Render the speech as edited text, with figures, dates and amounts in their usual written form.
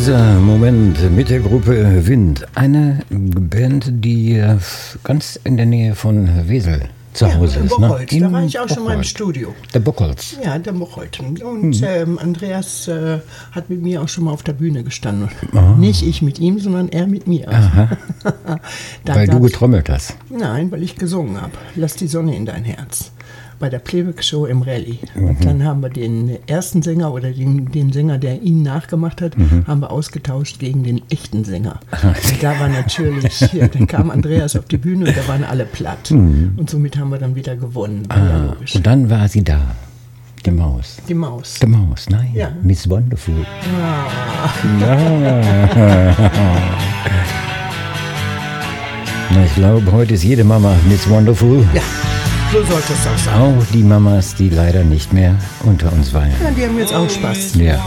Dieser Moment mit der Gruppe Wind. Eine Band, die ganz in der Nähe von Wesel zu Hause ist. Bocholt. Ne? Da war ich auch schon mal im Studio. Der Bocholt. Ja, der Bocholt. Und Andreas hat mit mir auch schon mal auf der Bühne gestanden. Nicht ich mit ihm, sondern er mit mir. Aha. Weil du getrommelt hast. Nein, weil ich gesungen habe. Lass die Sonne in dein Herz. Bei der Playback-Show im Rallye. Und dann haben wir den ersten Sänger oder den Sänger, der ihn nachgemacht hat, haben wir ausgetauscht gegen den echten Sänger. Und da war natürlich, dann kam Andreas auf die Bühne und da waren alle platt. Und somit haben wir dann wieder gewonnen. Ja, logisch. Und dann war sie da. Die Maus. Die Maus. Die Maus, nein. Ja. Miss Wonderful. Ja. Na, ich glaube, heute ist jede Mama Miss Wonderful. Ja, so sollte es auch sein. Auch die Mamas, die leider nicht mehr unter uns weilen. Ja, die haben jetzt auch Spaß. Ja.